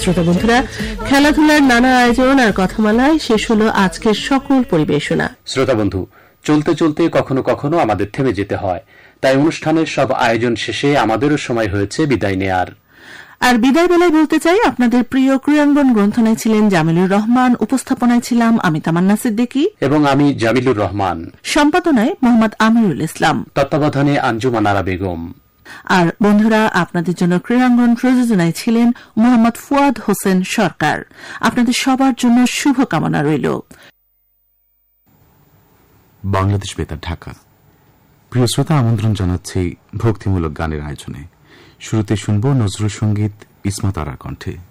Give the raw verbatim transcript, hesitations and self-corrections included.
শ্রোতা বন্ধুরা, খেলাধুলার নানা আয়োজন আর কথামালায় শেষ হলো আজকের সকল পরিবেশনা। শ্রোতা বন্ধু, চলতে চলতে কখনো কখনো আমাদের থেমে যেতে হয়, তাই অনুষ্ঠানের সব আয়োজন শেষে আমাদেরও সময় হয়েছে বিদায় নেয়ার। আর বিদায় বেলায় বলতে চাই, আপনাদের প্রিয় ক্রীড়াঙ্গন গ্রন্থনায় ছিলেন জামিলুর রহমান, উপস্থাপনায় ছিলাম আমি তামান্না সিদ্দিকী এবং আমি জামিলুর রহমান, সম্পাদনায় মোহাম্মদ আমিরুল ইসলাম, তত্ত্বাবধানে আঞ্জুমান আরা বেগম। আর বন্ধুরা, আপনাদের জন্য ক্রীড়াঙ্গন প্রযোজনায় ছিলেন মোহাম্মদ ফুয়াদ হোসেন সরকার। আপনাদের সবার জন্য শুভকামনা রইল। বাংলাদেশ বেতার, ঢাকা। প্রিয় শ্রোতা, আমন্ত্রণ জানাচ্ছি ভক্তিমূলক গানের আয়োজনে। শুরুতে শুনব নজরুল সঙ্গীত ইসমত আরার কণ্ঠে।